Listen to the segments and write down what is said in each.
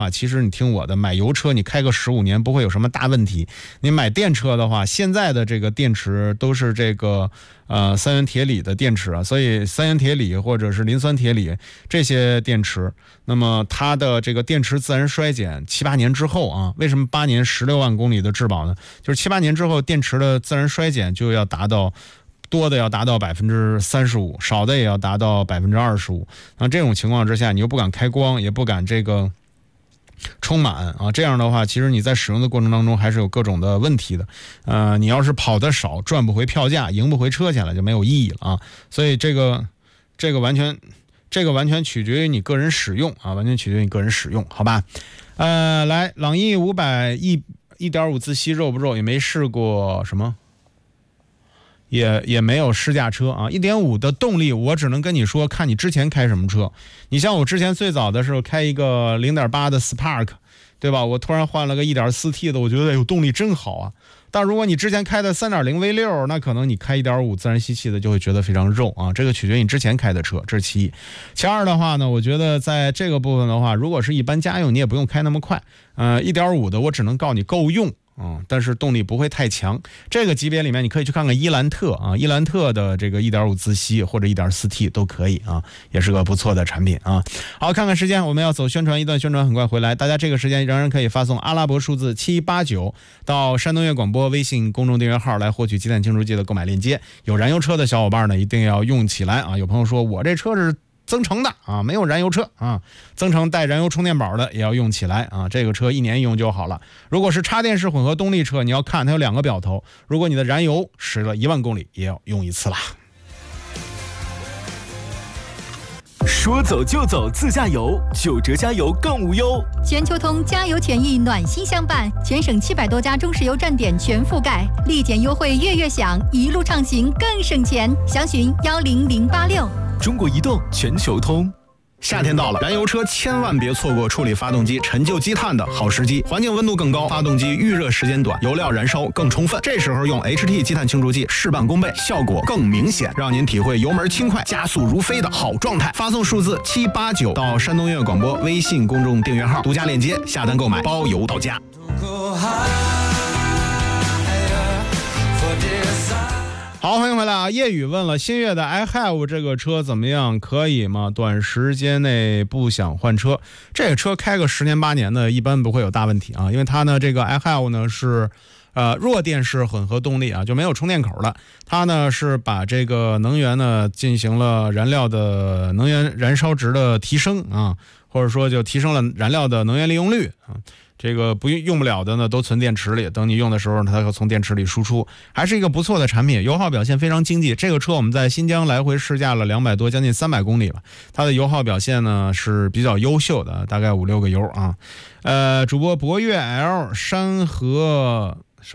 其实你听我的，买油车你开个15年不会有什么大问题。你买电车的话，现在的这个电池都是这个三元铁锂的电池啊，所以三元铁锂或者是磷酸铁锂这些电池，那么它的这个电池自然衰减7、8年之后啊，为什么8年16万公里的质保呢？就是7、8年之后电池的自然衰减就要达到。多的要达到35%，少的也要达到25%。那这种情况之下，你又不敢开光，也不敢这个充满啊，这样的话，其实你在使用的过程当中还是有各种的问题的。你要是跑得少，赚不回票价，赢不回车钱了，就没有意义了啊。所以这个完全取决于你个人使用啊，完全取决于你个人使用，好吧？来，朗逸500 1.5自吸肉不肉？也没试过什么。也没有试驾车啊 1.5 的动力我只能跟你说看你之前开什么车。你像我之前最早的时候开一个 0.8 的 Spark， 对吧？我突然换了个 1.4T 的，我觉得有动力真好啊。但如果你之前开的 3.0 V6， 那可能你开 1.5 自然吸气的就会觉得非常肉啊。这个取决于你之前开的车，这是其一。其二的话呢，我觉得在这个部分的话，如果是一般家用，你也不用开那么快。1.5 的我只能告诉你够用。但是动力不会太强。这个级别里面你可以去看看伊兰特啊，伊兰特的这个 1.5 自吸或者 1.4T 都可以啊，也是个不错的产品啊。好，看看时间，我们要走宣传一段，宣传很快回来。大家这个时间仍然可以发送阿拉伯数字789到山东乐广播微信公众订阅号来获取鸡蛋清除剂的购买链接。有燃油车的小伙伴呢，一定要用起来啊！有朋友说我这车是增程的啊，没有燃油车啊，增程带燃油充电宝的也要用起来啊，这个车1年用就好了。如果是插电式混合动力车，你要看它有2个表头，如果你的燃油驶了1万公里，也要用一次啦。 说走就走自驾游，9折加油更无忧。 全球通加油权益暖心相伴，全省700多家中石油站点全覆盖，立减优惠月月享，一路畅行更省钱。详询10086。 中国移动全球通。 夏天到了，燃油车千万别错过处理发动机、陈旧积碳的好时机。环境温度更高，发动机预热时间短，油料燃烧更充分。这时候用 HT 积碳清除剂事半功倍，效果更明显，让您体会油门轻快、加速如飞的好状态。发送数字789到山东音乐广播微信公众订阅号，独家链接下单购买，包邮到家。好，欢迎回来啊！叶宇问了，新月的 iHave 这个车怎么样？可以吗？短时间内不想换车，这个车开个10年8年的，一般不会有大问题啊，因为它呢，这个 iHave 呢是弱电式混合动力啊，就没有充电口了。它呢是把这个能源呢进行了燃料的能源燃烧值的提升啊，或者说就提升了燃料的能源利用率啊。这个用不了的呢，都存电池里，等你用的时候，它要从电池里输出，还是一个不错的产品，油耗表现非常经济。这个车我们在新疆来回试驾了200多，将近300公里了，它的油耗表现呢是比较优秀的，大概5、6个油啊。主播博越 L 山河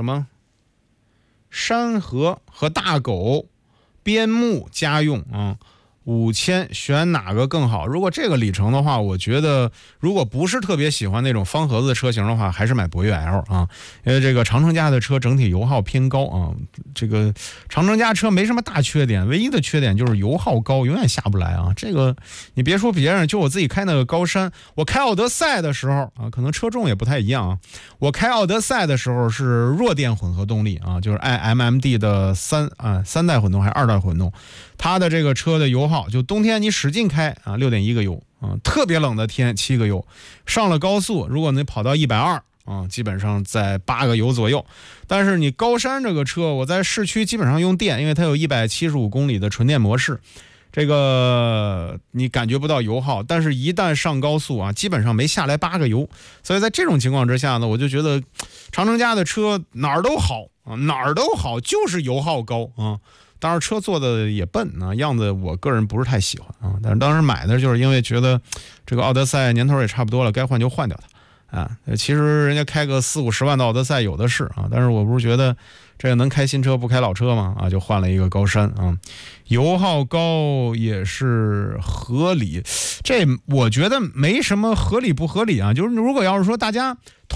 和大狗边牧家用啊。5000选哪个更好？如果这个里程的话，我觉得如果不是特别喜欢那种方盒子车型的话，还是买博越 L 啊，因为这个长城家的车整体油耗偏高啊。这个长城家车没什么大缺点，唯一的缺点就是油耗高，永远下不来啊。这个你别说别人，就我自己开那个高山，我开奥德赛的时候啊，可能车重也不太一样啊。我开奥德赛的时候是弱电混合动力啊，就是 iMMD 的3代混动还是2代混动。它的这个车的油耗，就冬天你使劲开啊，6.1个油啊，特别冷的天7个油，上了高速，如果你跑到120啊，基本上在8个油左右。但是你高山这个车，我在市区基本上用电，因为它有175公里的纯电模式，这个你感觉不到油耗，但是一旦上高速啊，基本上没下来8个油。所以在这种情况之下呢，我就觉得长城家的车哪儿都好啊，哪儿都好，就是油耗高啊。当然车做的也笨啊，样子我个人不是太喜欢啊。但是当时买的就是因为觉得这个奥德赛年头也差不多了，该换就换掉它啊。其实人家开个40、50万的奥德赛有的是啊，但是我不是觉得这个能开新车不开老车吗？啊，就换了一个高山啊。油耗高也是合理，这我觉得没什么合理不合理啊。就是如果要是说大家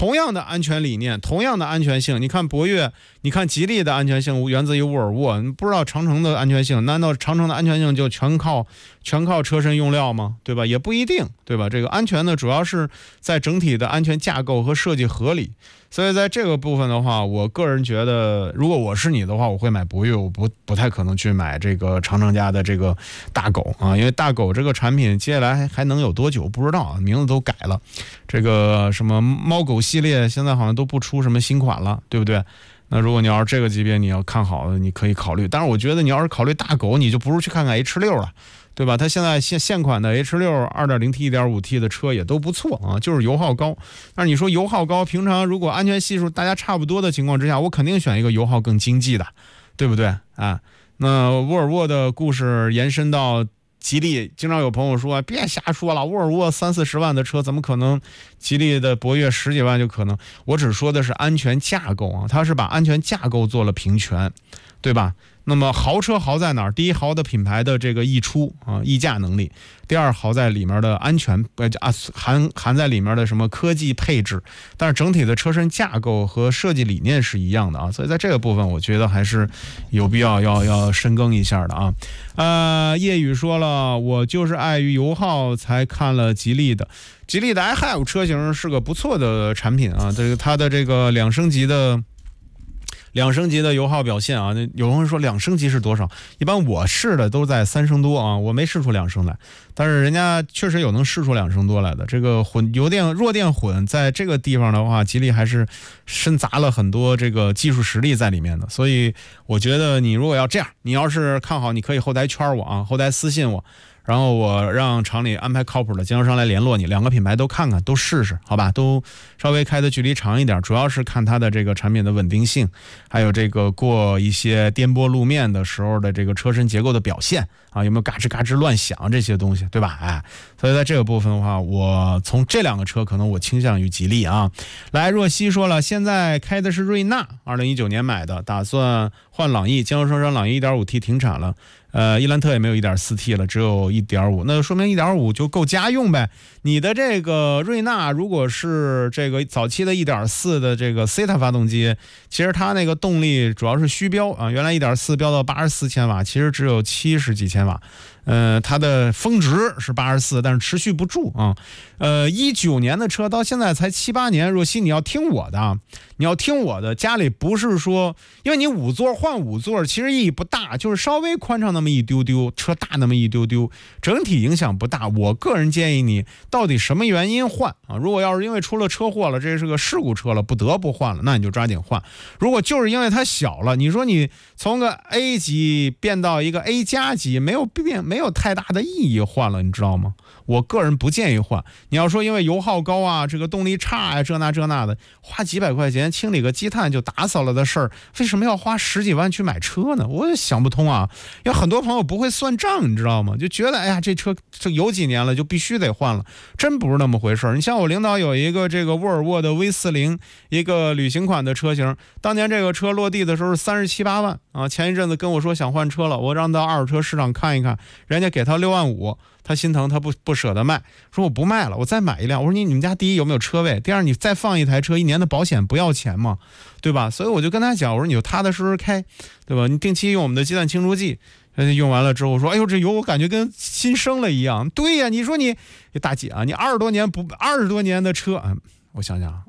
同样的安全理念，同样的安全性，你看博越，你看吉利的安全性源自于沃尔沃，你不知道长城的安全性，难道长城的安全性就全靠车身用料吗？对吧？也不一定，对吧？这个安全呢，主要是在整体的安全架构和设计合理。所以在这个部分的话，我个人觉得，如果我是你的话，我会买博越，我不太可能去买这个长城家的这个大狗啊，因为大狗这个产品接下来还能有多久不知道啊，名字都改了，这个什么猫狗系列现在好像都不出什么新款了，对不对？那如果你要是这个级别你要看好，你可以考虑。但是我觉得你要是考虑大狗，你就不如去看看 H6 了。对吧？它现在现款的 H6 2.0T 1.5T 的车也都不错啊，就是油耗高。但是你说油耗高，平常如果安全系数大家差不多的情况之下，我肯定选一个油耗更经济的，对不对啊？那沃尔沃的故事延伸到吉利，经常有朋友说别瞎说了，沃尔沃30-40万的车怎么可能吉利的博越10几万就可能？我只说的是安全架构啊，它是把安全架构做了平权，对吧？那么豪车豪在哪儿？第一，豪的品牌的这个溢出啊溢价能力；第二，豪在里面的安全含在里面的什么科技配置。但是整体的车身架构和设计理念是一样的啊，所以在这个部分，我觉得还是有必要要深耕一下的啊。叶宇说了，我就是碍于油耗才看了吉利的 iHive 车型是个不错的产品啊，这个它的这个两升级的油耗表现啊，有人说2升级是多少？一般我试的都在3升多啊，我没试出2升来，但是人家确实有能试出2升多来的。这个弱电混在这个地方的话，吉利还是深砸了很多这个技术实力在里面的。所以我觉得你如果要这样，你要是看好，你可以后台圈我啊，后台私信我。然后我让厂里安排靠谱的经销商来联络你，两个品牌都看看，都试试，好吧？都稍微开的距离长一点，主要是看它的这个产品的稳定性，还有这个过一些颠簸路面的时候的这个车身结构的表现啊，有没有嘎吱嘎吱乱响这些东西，对吧？哎，所以在这个部分的话，我从这两个车可能我倾向于吉利啊。来，若曦说了，现在开的是瑞纳，2019年买的，打算换朗逸，江苏生朗逸 1.5T 停产了。伊兰特也没有 1.4T 了，只有 1.5， 那说明 1.5 就够家用呗。你的这个瑞纳如果是这个早期的 1.4 的这个 Ceta 发动机，其实它那个动力主要是虚标啊，原来 1.4 标到84千瓦，其实只有70几千瓦。它的峰值是84，但是持续不住啊。19年的车到现在才7、8年，若曦你要听我的，家里不是说，因为你5座换5座其实意义不大，就是稍微宽敞那么一丢丢，车大那么一丢丢，整体影响不大。我个人建议你到底什么原因换啊？如果要是因为出了车祸了，这是个事故车了，不得不换了，那你就抓紧换。如果就是因为它小了，你说你从个 A 级变到一个 A 加级，没有太大的意义换了，你知道吗？我个人不建议换。你要说因为油耗高啊，这个动力差呀，这那的，花几百块钱清理个积碳就打扫了的事儿，为什么要花10几万去买车呢？我也想不通啊。有很多朋友不会算账，你知道吗？就觉得哎呀，这车有几年了，就必须得换了，真不是那么回事。你像我领导有一个这个沃尔沃的 V40， 一个旅行款的车型，当年这个车落地的时候是37、8万啊。前一阵子跟我说想换车了，我让到二手车市场看一看，人家给他6万5。他心疼，他不舍得卖，说我不卖了，我再买一辆。我说你们家第一有没有车位？第二你再放一台车，1年的保险不要钱吗？对吧？所以我就跟他讲，我说你就踏踏实实开，对吧？你定期用我们的鸡蛋清除剂，用完了之后说，哎呦这油我感觉跟新生了一样。对呀，你说你大姐啊，你20多年的车，我想想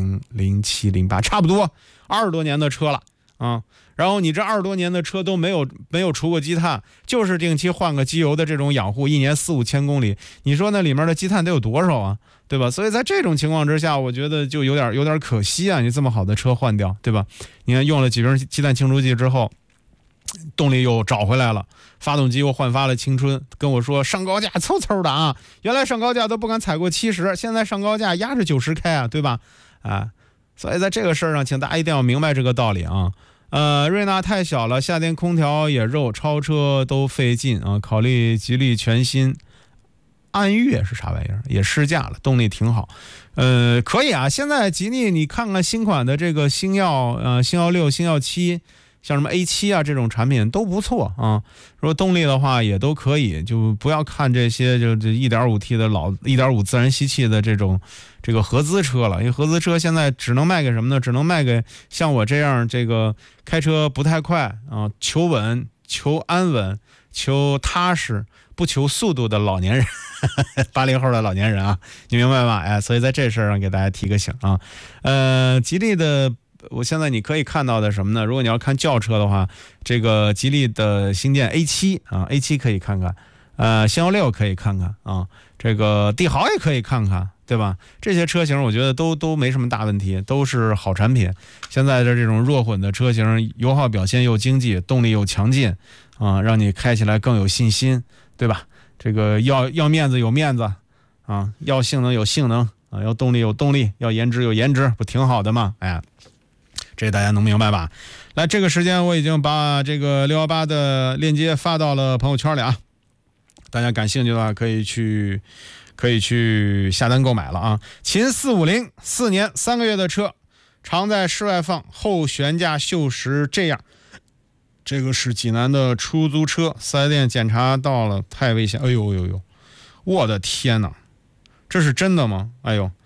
，2007、08差不多20多年的车了啊。然后你这20多年的车都没有除过积碳，就是定期换个机油的这种养护，1年4、5千公里，你说那里面的积碳得有多少啊？对吧？所以在这种情况之下，我觉得就有点可惜啊！你这么好的车换掉，对吧？你看用了几瓶鸡蛋清除剂之后，动力又找回来了，发动机又焕发了青春。跟我说上高架凑的啊，原来上高架都不敢踩过70，现在上高架压着90开啊，对吧？所以在这个事儿上，请大家一定要明白这个道理啊。瑞纳太小了，夏天空调也肉，超车都费劲啊！考虑吉利全新暗月是啥玩意儿？也试驾了，动力挺好。可以啊。现在吉利你看看新款的这个星耀6、星耀7、 像什么 A7 啊这种产品都不错啊。说动力的话也都可以，就不要看这些就这 1.5T 的老1.5自然吸气的这个合资车了，因为合资车现在只能卖给什么呢？只能卖给像我这样这个开车不太快啊，求稳、求安稳、求踏实、不求速度的老年人，80后的老年人啊，你明白吗？哎，所以在这事儿上给大家提个醒啊。吉利的。我现在你可以看到的什么呢？如果你要看轿车的话，这个吉利的星舰 A7 啊 ，A7 可以看看，星6可以看看啊，这个帝豪也可以看看，对吧？这些车型我觉得都没什么大问题，都是好产品。现在的这种弱混的车型，油耗表现又经济，动力又强劲啊，让你开起来更有信心，对吧？这个要面子有面子啊，要性能有性能啊，要动力有动力，要颜值有颜值，不挺好的吗？哎。这大家能明白吧？来，这个时间我已经把这个618的链接发到了朋友圈里啊，大家感兴趣的话可以去下单购买了啊。秦450 4年3个月的车，常在室外放，后悬架锈蚀这样。这个是济南的出租车4S店检查到了，太危险！哎呦呦呦，我的天哪，这是真的吗？哎呦，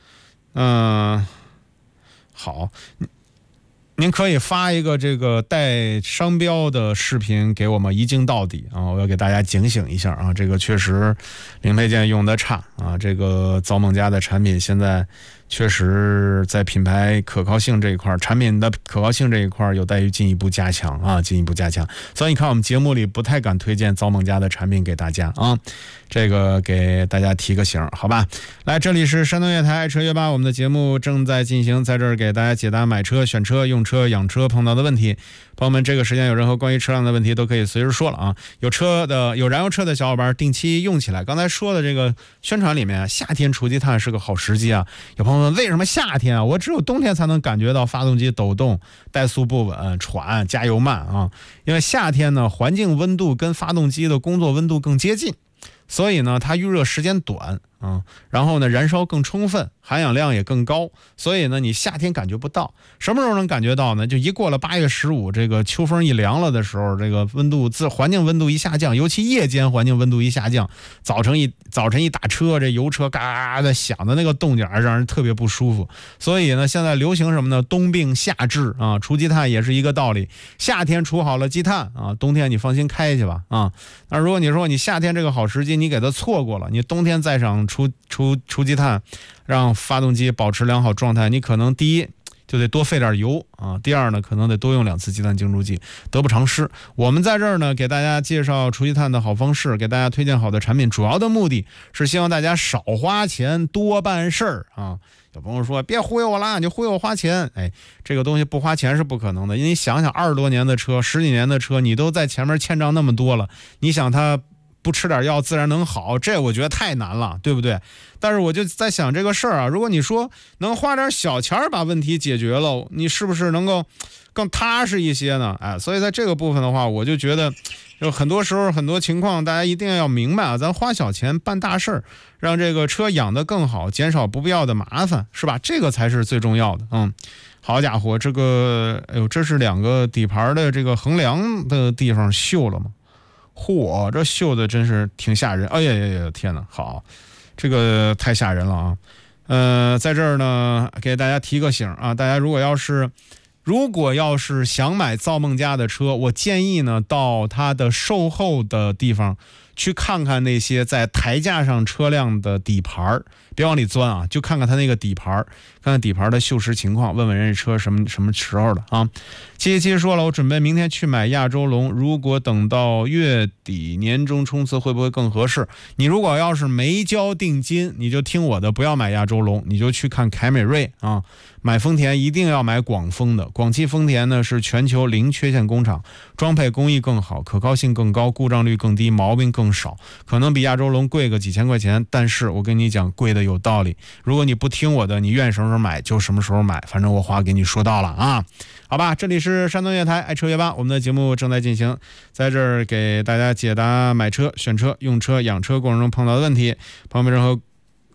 好。您可以发一个这个带商标的视频给我们一镜到底啊！我要给大家警醒一下啊，这个确实零配件用的差啊，这个造梦家的产品现在确实在品牌可靠性这一块，产品的可靠性这一块有待于进一步加强啊，进一步加强。所以你看我们节目里不太敢推荐造梦家的产品给大家啊，这个给大家提个醒，好吧？来，这里是山东乐台爱车约吧，我们的节目正在进行，在这儿给大家解答买车、选车、用车、养车碰到的问题。朋友们，这个时间有任何关于车辆的问题都可以随时说了啊。有燃油车的小伙伴定期用起来。刚才说的这个宣传里面，夏天除积碳是个好时机啊。有朋友问为什么夏天啊？我只有冬天才能感觉到发动机抖动、怠速不稳、喘、加油慢啊。因为夏天呢，环境温度跟发动机的工作温度更接近，所以呢，它预热时间短啊，然后呢，燃烧更充分，含氧量也更高，所以呢，你夏天感觉不到。什么时候能感觉到呢？就一过了8月15，这个秋风一凉了的时候，这个环境温度一下降，尤其夜间环境温度一下降，早晨一打车，这油车嘎嘎的响的那个动静让人特别不舒服。所以呢，现在流行什么呢？冬病夏治啊，除积碳也是一个道理。夏天除好了积碳啊，冬天你放心开去吧啊。那如果你说你夏天这个好时机你给它错过了，你冬天再想除积碳，让发动机保持良好状态，你可能第一就得多费点油啊，第二呢可能得多用2次积碳净除剂，得不偿失。我们在这儿呢给大家介绍除积碳的好方式，给大家推荐好的产品，主要的目的是希望大家少花钱多办事儿啊。有朋友说别忽悠我啦，你忽悠我花钱，哎，这个东西不花钱是不可能的。因为你想想20多年的车，10几年的车，你都在前面欠账那么多了，你想它不吃点药自然能好，这我觉得太难了，对不对？但是我就在想这个事儿啊，如果你说能花点小钱把问题解决了，你是不是能够更踏实一些呢？哎，所以在这个部分的话，我就觉得就很多时候很多情况大家一定要明白啊，咱花小钱办大事儿，让这个车养得更好，减少不必要的麻烦，是吧？这个才是最重要的。好家伙，这个哎呦，这是2个底盘的这个横梁的地方锈了吗？嚯，这锈的真是挺吓人！哎呀呀呀，天哪，好，这个太吓人了啊！在这儿呢，给大家提个醒啊，大家如果要是想买造梦家的车，我建议呢到它的售后的地方去看看那些在台架上车辆的底盘，别往里钻啊，就看看它那个底盘，看看底盘的锈蚀情况，问问人家车什么时候的啊。77说了，我准备明天去买亚洲龙，如果等到月底年终冲刺会不会更合适？你如果要是没交定金，你就听我的，不要买亚洲龙，你就去看凯美瑞啊。买丰田一定要买广丰的，广汽丰田呢是全球零缺陷工厂，装配工艺更好，可靠性更高，故障率更低，毛病更少，可能比亚洲龙贵个几千块钱，但是我跟你讲，贵的有道理。如果你不听我的，你愿意什么时候买就什么时候买，反正我话给你说到了啊。好吧，这里是山东乐台爱车约吧，我们的节目正在进行，在这儿给大家解答买车、选车、用车、养车过程中碰到的问题。朋友们任何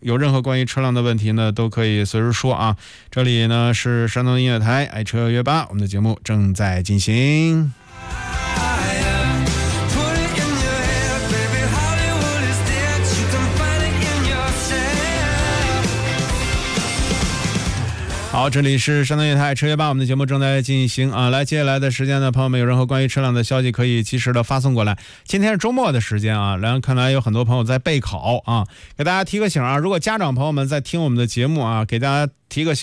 有任何关于车辆的问题呢，都可以随时说啊。这里呢是山东音乐台爱车约吧，我们的节目正在进行。好，这里是山东电台车约吧，我们的节目正在进行啊。来，接下来的时间呢，朋友们有任何关于车辆的消息可以及时的发送过来。今天是周末的时间啊，然后看来有很多朋友在备考啊，给大家提个醒啊，如果家长朋友们在听我们的节目啊，给大家提个醒。